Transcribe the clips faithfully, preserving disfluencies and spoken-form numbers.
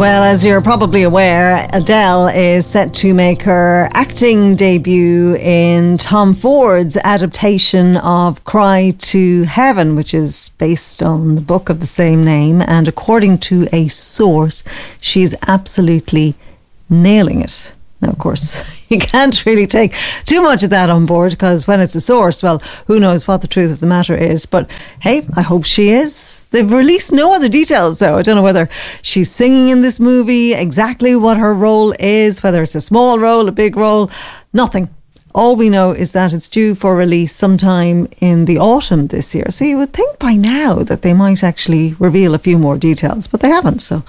Well, as you're probably aware, Adele is set to make her acting debut in Tom Ford's adaptation of Cry to Heaven, which is based on the book of the same name. And according to a source, she's absolutely nailing it. Now, of course, you can't really take too much of that on board, because when it's a source, well, who knows what the truth of the matter is. But hey, I hope she is. They've released no other details, though. I don't know whether she's singing in this movie, exactly what her role is, whether it's a small role, a big role, nothing. All we know is that it's due for release sometime in the autumn this year. So you would think by now that they might actually reveal a few more details, but they haven't. So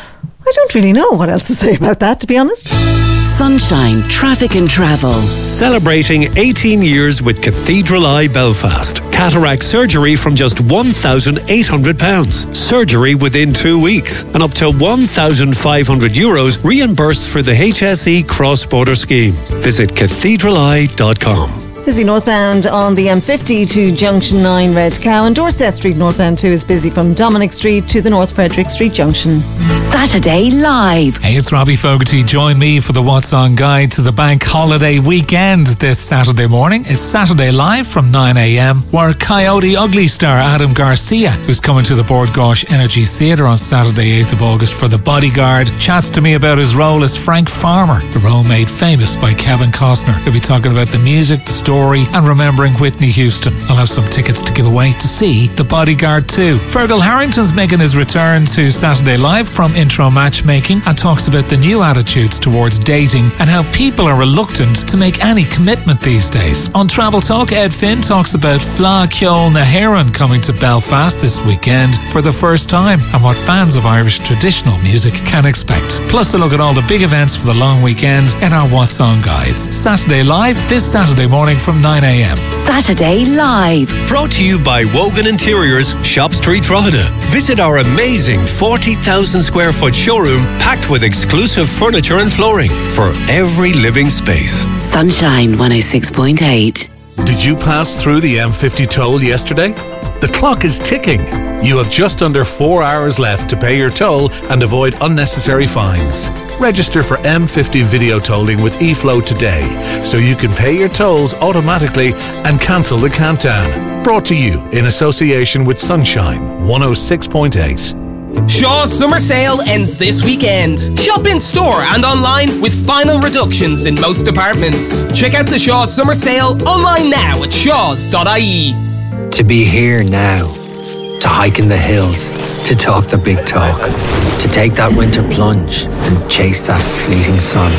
I don't really know what else to say about that, to be honest. Sunshine, Traffic and Travel. Celebrating eighteen years with Cathedral Eye Belfast. Cataract surgery from just one thousand eight hundred pounds. Surgery within two weeks. And up to one thousand five hundred euros reimbursed for the H S E cross-border scheme. Visit cathedral eye dot com. Busy northbound on the M fifty to Junction nine Red Cow, and Dorset Street northbound too is busy from Dominic Street to the North Frederick Street Junction. Saturday Live. Hey, it's Robbie Fogarty. Join me for the What's On guide to the bank holiday weekend this Saturday morning. It's Saturday Live from nine a.m, where Coyote Ugly star Adam Garcia, who's coming to the Bord Gáis Energy Theatre on Saturday eighth of August for The Bodyguard, chats to me about his role as Frank Farmer, the role made famous by Kevin Costner. He'll be talking about the music, the story, and remembering Whitney Houston. I'll have some tickets to give away to see The Bodyguard two. Fergal Harrington's making his return to Saturday Live from Intro Matchmaking and talks about the new attitudes towards dating and how people are reluctant to make any commitment these days. On Travel Talk, Ed Finn talks about Fleadh Cheoil na hÉireann coming to Belfast this weekend for the first time and what fans of Irish traditional music can expect. Plus a look at all the big events for the long weekend in our What's On guides. Saturday Live this Saturday morning from nine a.m. Saturday Live. Brought to you by Wogan Interiors, Shop Street, Drogheda. Visit our amazing forty thousand square foot showroom packed with exclusive furniture and flooring for every living space. Sunshine one oh six point eight. Did you pass through the M fifty toll yesterday? The clock is ticking. You have just under four hours left to pay your toll and avoid unnecessary fines. Register for M fifty video tolling with eFlow today so you can pay your tolls automatically and cancel the countdown. Brought to you in association with Sunshine one oh six point eight. Shaw's summer sale ends this weekend. Shop in store and online with final reductions in most departments. Check out the Shaw's summer sale online now at shaws dot I E. To be here now, to hike in the hills, to talk the big talk, to take that winter plunge and chase that fleeting sun,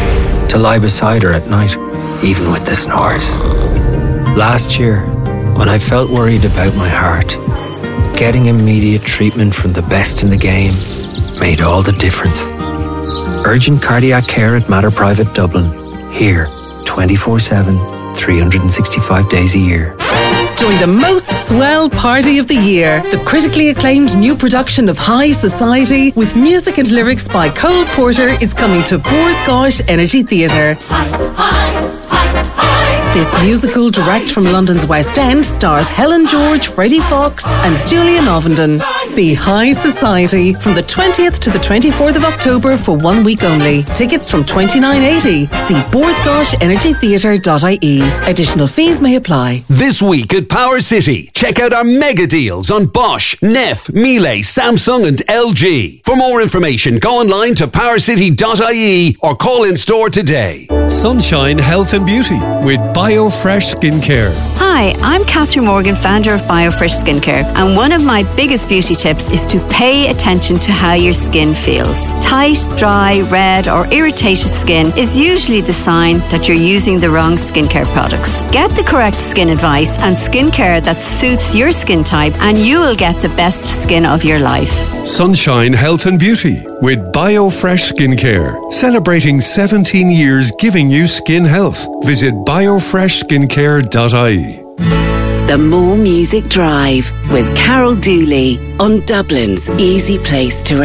to lie beside her at night, even with the snores. Last year, when I felt worried about my heart, getting immediate treatment from the best in the game made all the difference. Urgent cardiac care at Mater Private Dublin, here twenty-four seven, three hundred sixty-five days a year. Join the most swell party of the year. The critically acclaimed new production of High Society with music and lyrics by Cole Porter is coming to Bord Gáis Energy Theatre. Hi, hi, hi, hi. This musical, direct from London's West End, stars Helen George, Freddie Fox and Julian Ovenden. See High Society from the twentieth to the twenty-fourth of October for one week only. Tickets from twenty-nine eighty. See bord gáis energy theatre dot I E. Additional fees may apply. This week at Power City, check out our mega deals on Bosch, Neff, Miele, Samsung and L G. For more information, go online to power city dot I E or call in store today. Sunshine Health and Beauty with BioFresh Skincare. Hi, I'm Catherine Morgan, founder of BioFresh Skincare, and one of my biggest beauty tips is to pay attention to how your skin feels. Tight, dry, red or irritated skin is usually the sign that you're using the wrong skincare products. Get the correct skin advice and skincare that suits your skin type and you will get the best skin of your life. Sunshine Health and Beauty with BioFresh Skincare. Celebrating seventeen years giving you skin health. Visit bio fresh skincare dot I E. The More Music Drive with Carol Dooley on Dublin's easy place to